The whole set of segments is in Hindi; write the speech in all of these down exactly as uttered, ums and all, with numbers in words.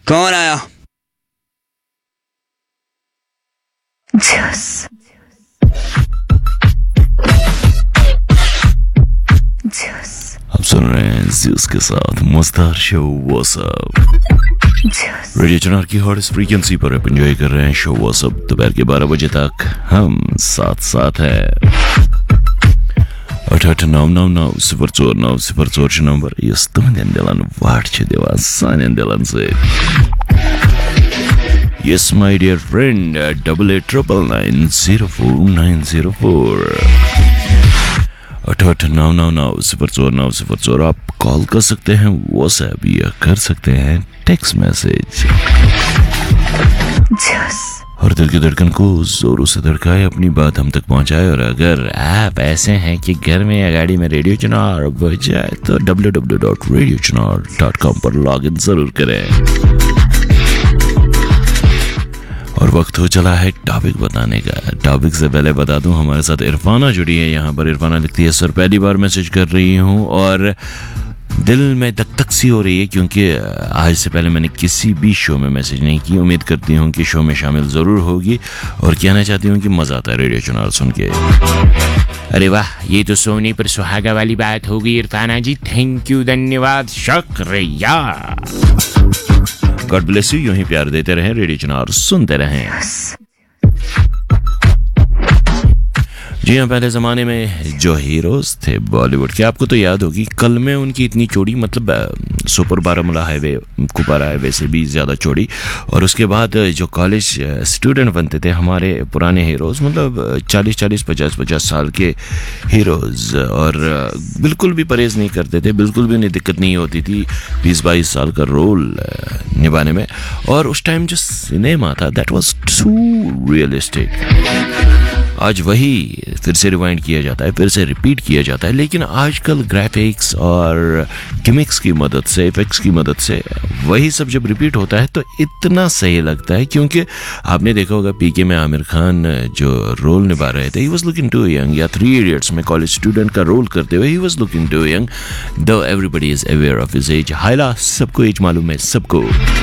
कौन आया? जस जस आप सुन रहे हैं ज़्यूस के साथ मस्तार शो व्हाट्सअप। जस रेडियो चनार की हॉटेस्ट फ्रीक्वेंसी पर आप एंजॉय कर रहे हैं शो व्हाट्सअप। दोपहर के बारह बजे तक हम साथ साथ हैं। आठ आठ नौ नौ नौ सिफर चोर नौ सिफर चोर नंबर यस तुमन दिलन वाट छ देवा सान दिलन से yes my dear friend double eight triple nine zero four nine zero four आठ आठ नौ नौ नौ सिफर चोर नौ सिफर चोर। आप कॉल कर सकते हैं व्हाट्सएप या कर सकते हैं टेक्स्ट मैसेज। जस और दिल की धड़कन को जोरों से धड़काए, अपनी बात हम तक पहुंचाए। और अगर आप ऐसे हैं कि घर में या गाड़ी में रेडियो चनार बजाए तो W W W dot radio चनार डॉट कॉम पर लॉग इन जरूर करें। और वक्त हो चला है टॉपिक बताने का। टॉपिक से पहले बता दूं हमारे साथ इरफाना जुड़ी है यहाँ पर। इरफाना लिखती है, सर पहली बार मैसेज कर रही हूँ और दिल में धक धक सी हो रही है क्योंकि आज से पहले मैंने किसी भी शो में मैसेज नहीं की। उम्मीद करती हूँ कि शो में शामिल ज़रूर होगी और कहना चाहती हूँ कि मज़ा आता है रेडियो चनार सुन के। अरे वाह, ये तो सोने पर सुहागा वाली बात होगी इरफाना जी। थैंक यू, धन्यवाद, शुक्रिया। God bless you. यूं ही प्यार देते रहें, रेडियो चनार सुनते रहें। जी हाँ, पहले ज़माने में जो हीरोज़ थे बॉलीवुड के, आपको तो याद होगी कल में उनकी इतनी चौड़ी, मतलब super Baramulla highway, Kupwara highway से भी ज़्यादा चौड़ी। और उसके बाद जो कॉलेज स्टूडेंट बनते थे हमारे पुराने हीरोज़, मतलब चालीस चालीस पचास पचास साल के हीरोज़, और बिल्कुल भी परहेज़ नहीं करते थे, बिल्कुल भी उन्हें दिक्कत नहीं होती थी बीस बाईस साल का रोल निभाने में। और उस टाइम जो सिनेमा था दैट वाज टू रियलिस्टिक। आज वही फिर से रिवाइंड किया जाता है, फिर से रिपीट किया जाता है, लेकिन आजकल ग्राफिक्स और गिमिक्स की मदद से, इफेक्ट्स की मदद से वही सब जब रिपीट होता है तो इतना सही लगता है। क्योंकि आपने देखा होगा पीके में आमिर खान जो रोल निभा रहे थे, he was looking to young, या थ्री इडियट्स में कॉलेज स्टूडेंट का रोल करते हुए he was looking to young, दो everybody is aware of his age. हाइला, सबको एज मालूम है, सबको।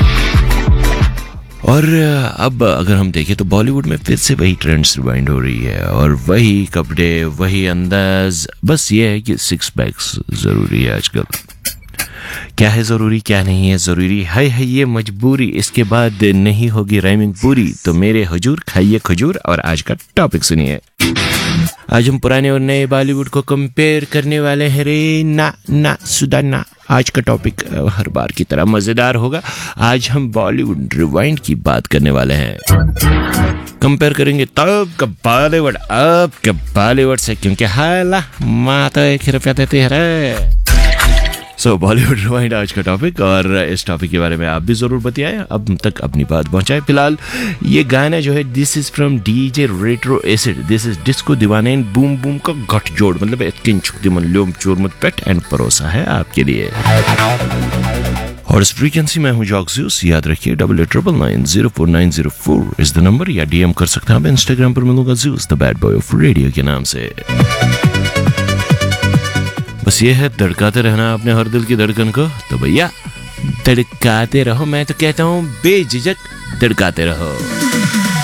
और अब अगर हम देखें तो बॉलीवुड में फिर से वही ट्रेंड्स रिवाइंड हो रही है और वही कपड़े, वही अंदाज। बस ये है कि सिक्स पैक्स ज़रूरी है आजकल। क्या है ज़रूरी, क्या नहीं है ज़रूरी, है है ये मजबूरी। इसके बाद नहीं होगी राइमिंग पूरी तो मेरे हुजूर खाइए खजूर। और आज का टॉपिक सुनिए। आज हम पुराने और नए बॉलीवुड को कंपेयर करने वाले हैं रे ना ना सुधा ना। आज का टॉपिक हर बार की तरह मज़ेदार होगा। आज हम बॉलीवुड रिवाइंड की बात करने वाले हैं। कंपेयर करेंगे तब का बॉलीवुड अब के बॉलीवुड से, क्योंकि हाला माता एक रुपया देती है। सो बॉलीवुड रिवाइंड आज का टॉपिक, और इस टॉपिक के बारे में आप भी ज़रूर बताएं, अब तक अपनी बात पहुंचाएं। फिलहाल ये गाना जो है this is from DJ retro acid, this is disco दीवाने एंड बूम बूम का गठजोड़, मतलब इतकिन छुक्ति मन ल्योम चोरमुत पेट एंड परोसा है आपके लिए। और इस फ्रीक्वेंसी में हूँ जॉक्सियस, याद रखिए double eight triple nine zero four nine zero four इस द नंबर, या डीएम कर सकते हैं आप। इंस्टाग्राम पर मिलूंगा Zeus the bad boy of radio के नाम से। बस ये है धड़काते रहना अपने हर दिल की धड़कन को, तो भैया धड़काते रहो। मैं तो कहता हूँ बेझिझक धड़काते रहो।